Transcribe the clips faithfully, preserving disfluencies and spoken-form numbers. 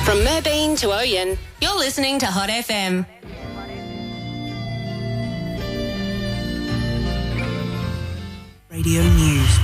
From Merbeen to Oyen, you're listening to Hot F M. Radio News.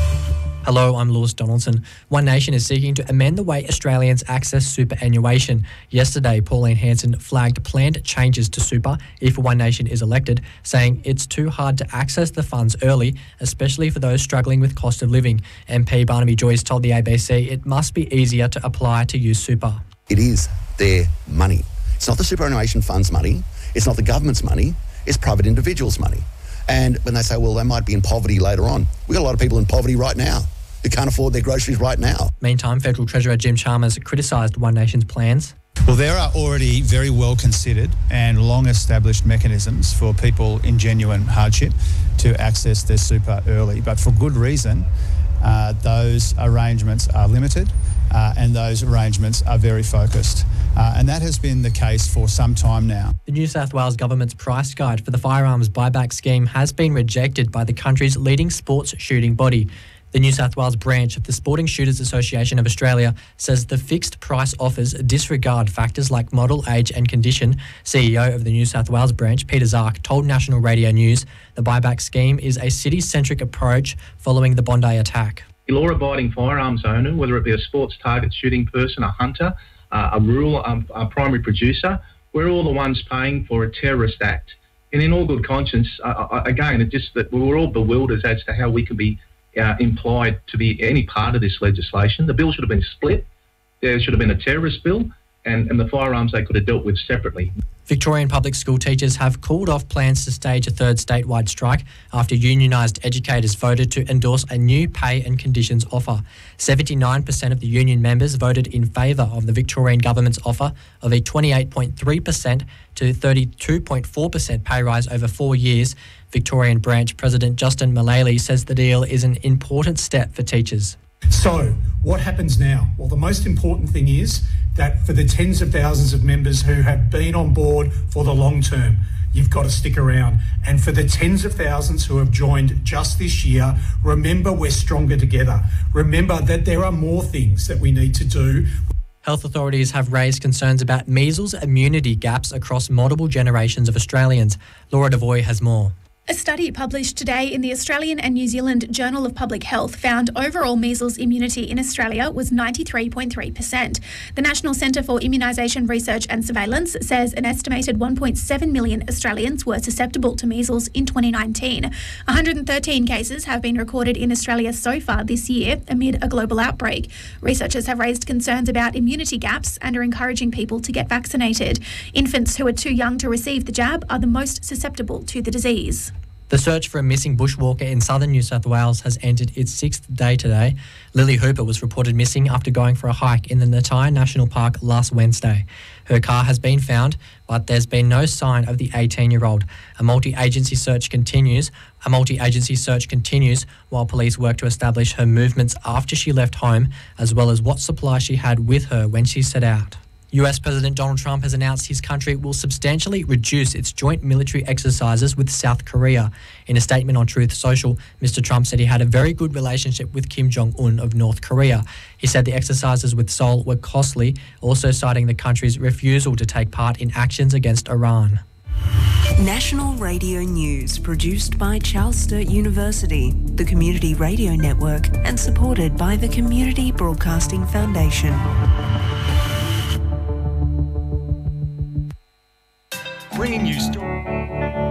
Hello, I'm Lewis Donaldson. One Nation is seeking to amend the way Australians access superannuation. Yesterday, Pauline Hanson flagged planned changes to super if One Nation is elected, saying it's too hard to access the funds early, especially for those struggling with cost of living. M P Barnaby Joyce told the A B C it must be easier to apply to use super. It is their money. It's not the superannuation fund's money. It's not the government's money. It's private individuals' money. And when they say, well, they might be in poverty later on, we've got a lot of people in poverty right now who can't afford their groceries right now. Meantime, Federal Treasurer Jim Chalmers criticised One Nation's plans. Well, there are already very well considered and long established mechanisms for people in genuine hardship to access their super early, but for good reason. Uh, those arrangements are limited uh, and those arrangements are very focused. Uh, and that has been the case for some time now. The New South Wales Government's price guide for the firearms buyback scheme has been rejected by the country's leading sports shooting body. The New South Wales branch of the Sporting Shooters Association of Australia says the fixed price offers disregard factors like model, age and condition. C E O of the New South Wales branch, Peter Zark, told National Radio News the buyback scheme is a city-centric approach following the Bondi attack. A law-abiding firearms owner, whether it be a sports target shooting person, a hunter, uh, a rural um, a primary producer, we're all the ones paying for a terrorist act. And in all good conscience, uh, again, it just that we're all bewildered as to how we can be Uh, implied to be any part of this legislation. The bill should have been split. There should have been a terrorist bill and, and the firearms they could have dealt with separately. Victorian public school teachers have called off plans to stage a third statewide strike after unionised educators voted to endorse a new pay and conditions offer. seventy-nine percent of the union members voted in favour of the Victorian government's offer of a twenty-eight point three percent to thirty-two point four percent pay rise over four years. Victorian branch President Justin Mullally says the deal is an important step for teachers. So, what happens now? Well, the most important thing is that for the tens of thousands of members who have been on board for the long term, you've got to stick around. And for the tens of thousands who have joined just this year, remember we're stronger together. Remember that there are more things that we need to do. Health authorities have raised concerns about measles immunity gaps across multiple generations of Australians. Laura Devoy has more. A study published today in the Australian and New Zealand Journal of Public Health found overall measles immunity in Australia was ninety-three point three percent. The National Centre for Immunisation Research and Surveillance says an estimated one point seven million Australians were susceptible to measles in twenty nineteen. one hundred thirteen cases have been recorded in Australia so far this year amid a global outbreak. Researchers have raised concerns about immunity gaps and are encouraging people to get vaccinated. Infants who are too young to receive the jab are the most susceptible to the disease. The search for a missing bushwalker in southern New South Wales has entered its sixth day today. Lily Hooper was reported missing after going for a hike in the Natai National Park last Wednesday. Her car has been found, but there's been no sign of the eighteen-year-old. A multi-agency search continues. A multi-agency search continues while police work to establish her movements after she left home, as well as what supply she had with her when she set out. U S President Donald Trump has announced his country will substantially reduce its joint military exercises with South Korea. In a statement on Truth Social, Mister Trump said he had a very good relationship with Kim Jong-un of North Korea. He said the exercises with Seoul were costly, also citing the country's refusal to take part in actions against Iran. National Radio News, produced by Charles Sturt University, the Community Radio Network, and supported by the Community Broadcasting Foundation. Bringing you stories.